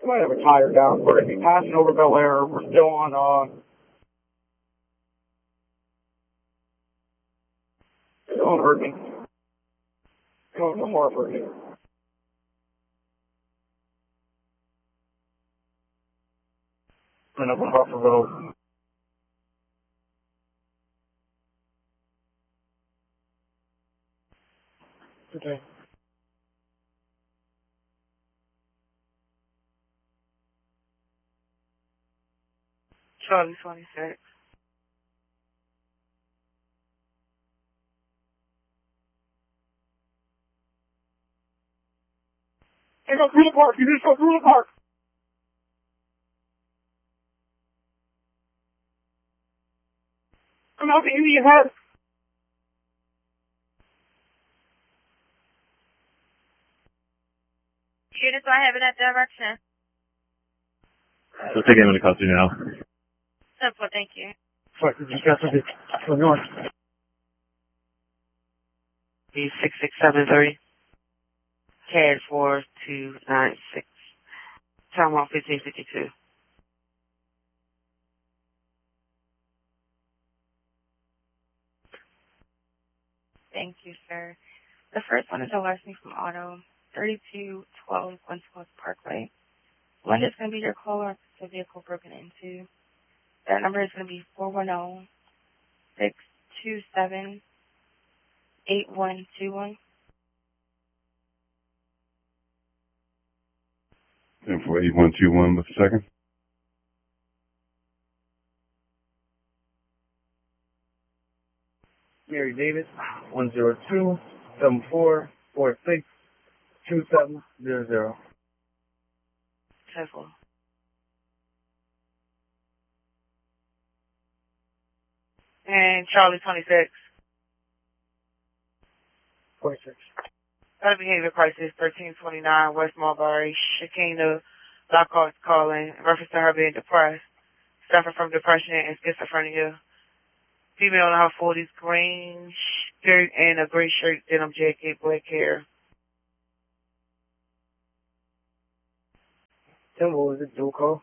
We might have a tire down. We're going to be passing over Bel Air. We're still on, still on Irving. Going to Harvard. And up on Harvard Road. Okay. Charlie 26. Hey, go through the park. You just go through the park. Come out the Indian Head. Units, I have in that direction. So take him into custody now. Simple, thank you. Fuck, you just got something going on. B6673. CAD 4296. Time on 1552. Thank you, sir. The first one is a larceny from Auto, 3212 Wentworth Parkway. One is going to be your caller, the vehicle broken into. That number is going to be 410-627-8121. And for 8121 with the second. Mary Davis, 102-7446-2700. Simple. And Charlie 26. 46. Got a behavior crisis, 1329 West Mulberry. Shakina Lockhart calling, in reference to her being depressed, suffering from depression and schizophrenia. Female in her 40s, green skirt and a gray shirt, denim jacket, black hair. Then what was it, dual call?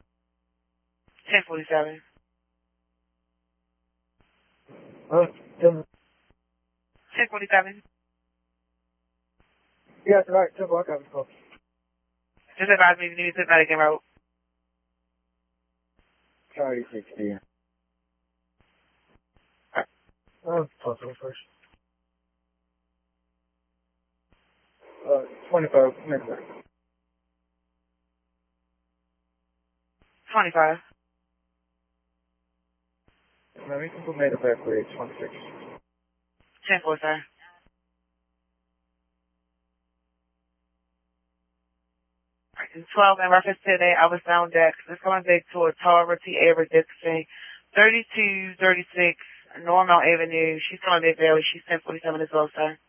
1047. Then, 1047. yeah, that's right. Simple, I got the call. Just advise me if you need to medic en route. Charlie 60. Possible first. 25 minutes. 25. Let me people made a back way, 26. 10-4, sir. And 12, in reference to today, I was down deck. It's going back to a Tara T. Avery Dixon, 3236 Normal Avenue. She's coming back there. She's 1047 as well, sir.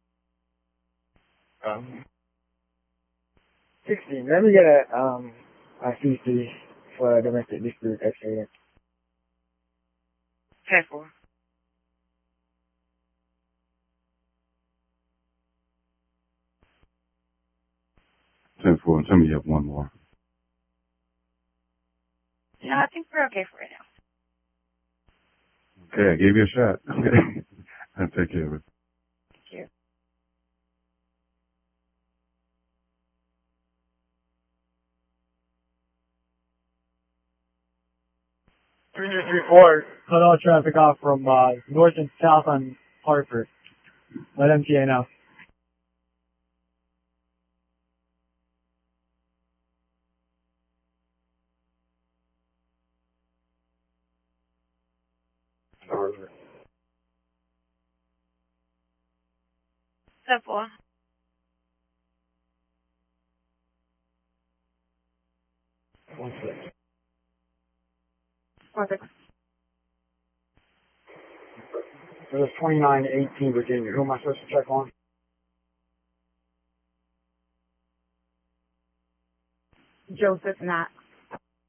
16. Let me get a CC for a domestic dispute accident. 10-4. Ten four, and tell me you have one more. No, I think we're okay for right now. Okay, I gave you a shot. Okay. I'll take care of it. Thank you. Three 4 cut all traffic off from north and south on Hartford. Let MTA know. Simple. One sec. 46. There's 2918 Virginia. Who am I supposed to check on? Joseph Knox.